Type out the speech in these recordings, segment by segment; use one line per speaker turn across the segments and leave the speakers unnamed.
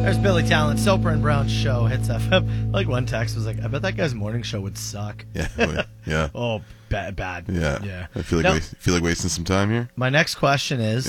There's Billy Talent, Soper and Brown Show, Hits FM. Like one text was like, I bet that guy's morning show would suck.
Yeah. Yeah.
Oh, bad.
Yeah. I feel like wasting some time here.
My next question is,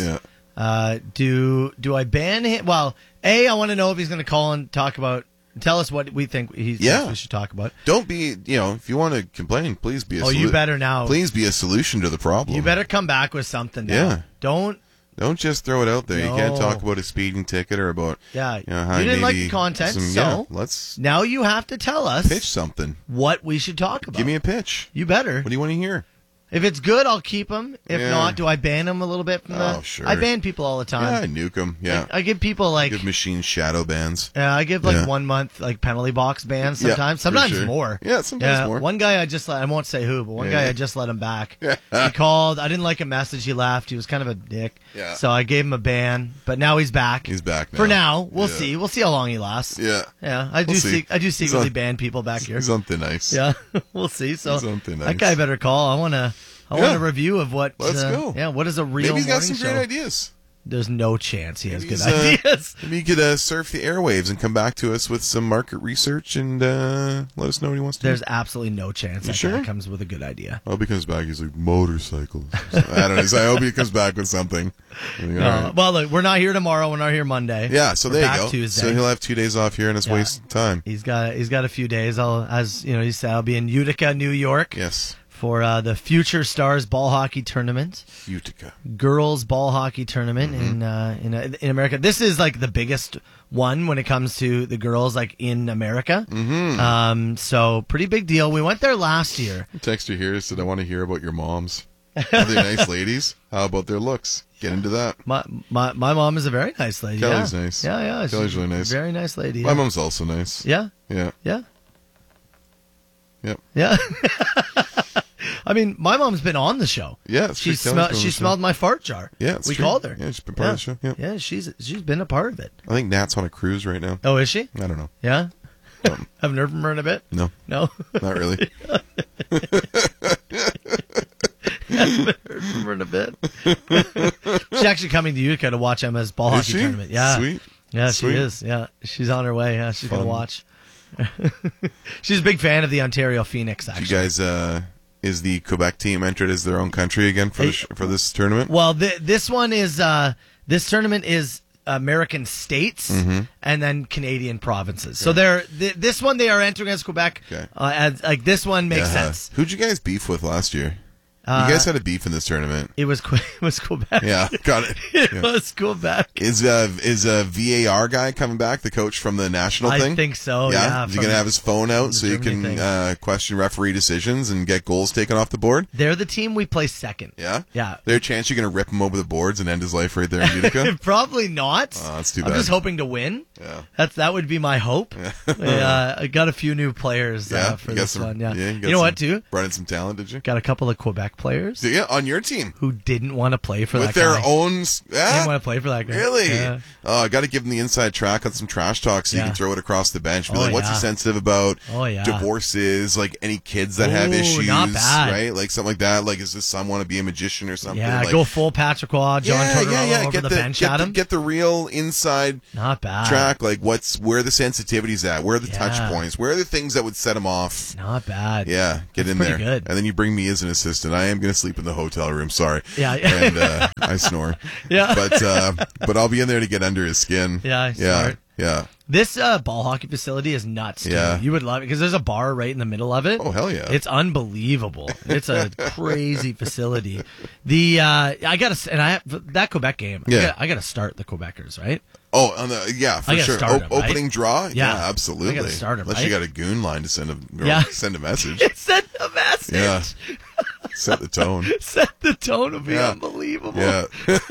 do I ban him? Well, I want to know if he's going to call and tell us what we think we should talk about.
Don't be, if you want to complain, please be
you better now.
Please be a solution to the problem.
You better come back with something now.
Yeah.
Don't
just throw it out there.
No.
You can't talk about a speeding ticket or about
how
you
didn't like the content.
let's
now you have to tell us
pitch something.
What we should talk about.
Give me a pitch.
You better.
What do you want to hear?
If it's good, I'll keep them. If not, do I ban them a little bit from
sure.
I ban people all the time.
Yeah, I nuke them. Yeah,
I give people
give machine shadow bans.
Yeah, I give 1 month penalty box bans sometimes. Sometimes more.
Yeah, sometimes more.
One guy I won't say who, but one guy I just let him back. He called. I didn't like a message. He left. He was kind of a dick.
Yeah.
So I gave him a ban, but now he's back.
He's back now.
For now, we'll see. We'll see how long he lasts.
Yeah.
Yeah. I do secretly ban people back here.
Something nice.
Yeah. We'll see. So
something nice.
That guy better call. I want a review of what.
Let's go.
Yeah, what is a real?
Maybe he's got some
show?
great ideas.
There's no chance he has good ideas.
Maybe he could surf the airwaves and come back to us with some market research and let us know what he wants to do.
There's absolutely no chance that guy comes with a good idea.
I hope he comes back. He's like, motorcycles. I don't know. So I hope he comes back with something. Right.
Well, look, we're not here tomorrow. We're not here Monday.
Yeah, so there you go.
Tuesday.
So he'll have 2 days off here and it's wasted time.
He's got a few days. He said, I'll be in Utica, New York.
Yes.
For the Future Stars Ball Hockey Tournament.
Utica.
Girls Ball Hockey Tournament in America. This is like the biggest one when it comes to the girls in America. Mm-hmm. So pretty big deal. We went there last year.
The texter here said, I want to hear about your moms. Are they nice ladies? How about their looks? Get into that.
My mom is a very nice lady.
Kelly's nice.
Yeah.
Kelly's really nice.
Very nice lady.
My mom's also nice.
Yeah?
Yeah.
Yeah.
Yep.
Yeah. I mean, my mom's been on the show.
Yeah,
she smelled my fart jar.
Yeah,
we called her.
Yeah, she's been part of the show. Yeah,
yeah, she's been a part of it.
I think Nat's on a cruise right now.
Oh, is she?
I don't know.
Yeah. Haven't heard from her in a bit.
No,
not
really.
Haven't heard from her in a bit. She's actually coming to Utica to watch Emma's ball hockey tournament. Yeah,
sweet.
Yeah,
sweet.
She is. Yeah, she's on her way. Yeah, she's gonna watch. She's a big fan of the Ontario Phoenix. Actually,
you guys. Is the Quebec team entered as their own country again for this tournament?
Well, this one is this tournament is American states and then Canadian provinces. Okay. So this one they are entering as Quebec. Okay. As this one makes sense.
Who'd you guys beef with last year? You guys had a beef in this tournament.
It was Quebec.
Yeah, got it.
It was Quebec.
Is a VAR guy coming back? The coach from the national thing?
I think so. Yeah.
Is he going to have his phone out so you can question referee decisions and get goals taken off the board?
They're the team we play second.
Yeah.
Yeah.
There's a chance you're going to rip him over the boards and end his life right there in Utica?
Probably not.
Oh, that's too bad.
I'm just hoping to win.
Yeah.
That would be my hope. I got a few new players for this one. Yeah. You know what too?
Brought in some talent, did you?
Got a couple of Quebec players.
Yeah. On your team
who didn't want to play for
with
that
their
guy.
own
didn't want to play for that guy.
Really?
Yeah.
Oh, I got to give them the inside track on some trash talk so you can throw it across the bench. Be like, what's he sensitive about? Divorces, like any kids that have issues,
not bad.
Right? Like something like that. Like, is this son want to be a magician or something?
Yeah,
like,
go full Patrick Waugh, John Tortorella over the bench at him.
Get the real inside
not bad
track. Like where the sensitivity's at, where are the touch points, where are the things that would set him off.
Not bad.
Yeah, get in there.
Good.
And then you bring me as an assistant. I am going to sleep in the hotel room. Sorry.
Yeah.
And I snore.
Yeah.
But I'll be in there to get under his skin.
Yeah. Smart.
Yeah.
This ball hockey facility is nuts, too. Yeah. You would love it because there's a bar right in the middle of it.
Oh, hell yeah.
It's unbelievable. It's a crazy facility. That Quebec game, I got to start the Quebecers, right?
Oh, for sure. Opening
right?
draw? Yeah, absolutely.
I got to start
Unless you got a goon line to send a message.
Send a message.
Yeah. Set the tone.
Set the tone would be unbelievable.
Yeah.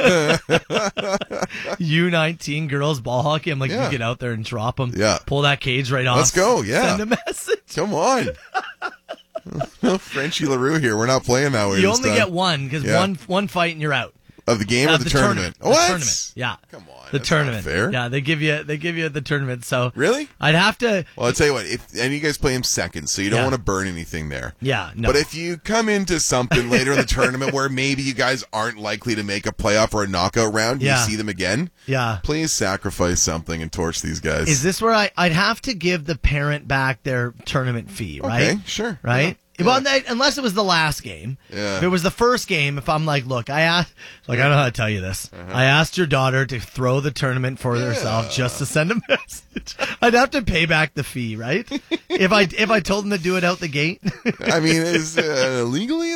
U19 girls ball hockey. I'm like, you get out there and drop them.
Yeah.
Pull that cage right off.
Let's go. Yeah.
Send a message.
Come on. No Frenchie LaRue here. We're not playing that way.
You only get one because one fight and you're out.
Of the game or the tournament?
What? The tournament. Yeah.
Come on.
The tournament.
Not fair.
Yeah, they give you the tournament. So
really,
I'd have to.
Well, I'll tell you what. And you guys play him second, so you don't want to burn anything there.
Yeah. No.
But if you come into something later in the tournament where maybe you guys aren't likely to make a playoff or a knockout round, you see them again.
Yeah.
Please sacrifice something and torch these guys.
Is this where I'd have to give the parent back their tournament fee? Right.
Okay. Sure.
Right.
Yeah.
Well, unless it was the last game.
Yeah.
If it was the first game, if I'm like, look, I don't know how to tell you this. I asked your daughter to throw the tournament for herself just to send a message. I'd have to pay back the fee, right? if I told them to do it out the gate.
I mean, is legally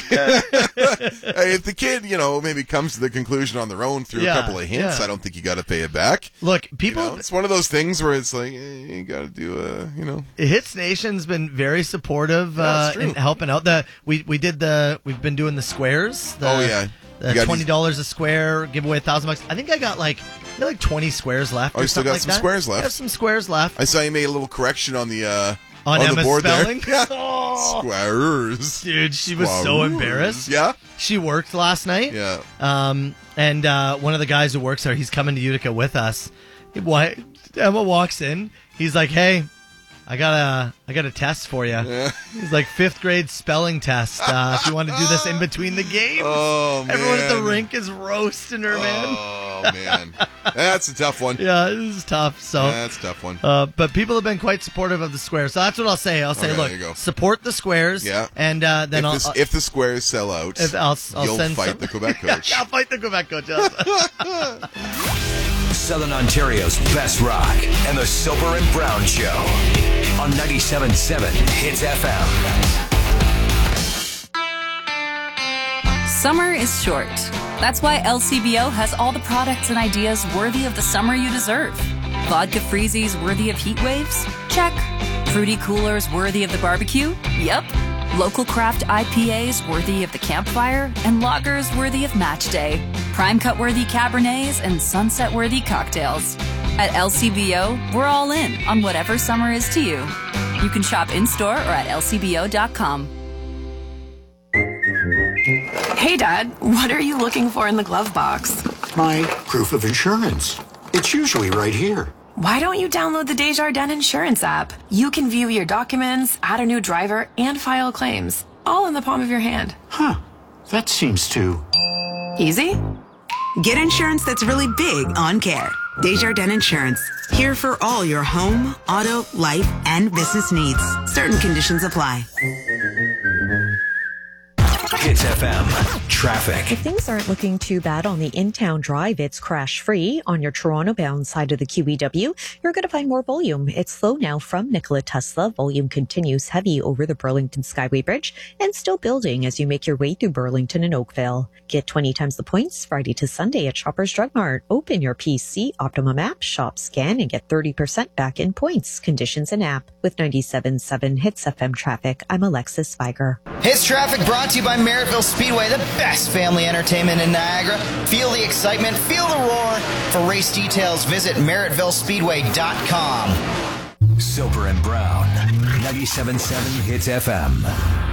if the kid, maybe comes to the conclusion on their own through a couple of hints, I don't think you got to pay it back.
Look, people,
it's one of those things where it's like you got to do
Hits Nation's been very supportive. And helping out. We've been doing the squares. The $20 a square, give away $1,000. I think I got like 20 squares left.
Oh, you still got some squares left?
I have some squares left.
I saw you made a little correction on the
on
the board
spelling.
There. Yeah. Squares.
Dude, she was so embarrassed.
Yeah.
She worked last night.
Yeah.
And one of the guys who works there, he's coming to Utica with us. Emma walks in. He's like, "Hey, I got a test for you." Yeah. It's like 5th grade spelling test. If you want to do this in between the games.
Oh, man.
Everyone at the rink is roasting her, man.
Oh, man. That's a tough one.
Yeah, this is tough. So
that's a tough one.
But people have been quite supportive of the squares. So that's what I'll say. I'll say, look, support the squares.
Yeah.
And then
if the squares sell out,
you'll
fight the Quebec coach.
I'll fight the Quebec coach.
Southern Ontario's best rock and the Soper and Brown Show on 97.7 Hits FM.
Summer is short. That's why LCBO has all the products and ideas worthy of the summer you deserve. Vodka freezies worthy of heat waves? Check. Fruity coolers worthy of the barbecue? Yep. Local craft IPAs worthy of the campfire, and lagers worthy of match day. Prime cut worthy Cabernets and sunset worthy cocktails. At LCBO, we're all in on whatever summer is to you. You can shop in-store or at lcbo.com.
Hey, Dad, what are you looking for in the glove box?
My proof of insurance. It's usually right here.
Why don't you download the Desjardins Insurance app? You can view your documents, add a new driver, and file claims, all in the palm of your hand.
Huh. That seems too...
easy?
Get insurance that's really big on care. Desjardins Insurance. Here for all your home, auto, life, and business needs. Certain conditions apply.
Hits FM traffic.
If things aren't looking too bad on the in-town drive, it's crash-free. On your Toronto-bound side of the QEW, you're going to find more volume. It's slow now from Nikola Tesla. Volume continues heavy over the Burlington Skyway Bridge and still building as you make your way through Burlington and Oakville. Get 20 times the points Friday to Sunday at Shoppers Drug Mart. Open your PC Optimum app, shop, scan, and get 30% back in points. Conditions and app. With 97.7 Hits FM traffic, I'm Alexis Viger.
Hits traffic brought to you by Merrittville Speedway, the best family entertainment in Niagara. Feel the excitement, feel the roar. For race details, visit merrittvillespeedway.com.
Soper and Brown, 97.7 Hits FM.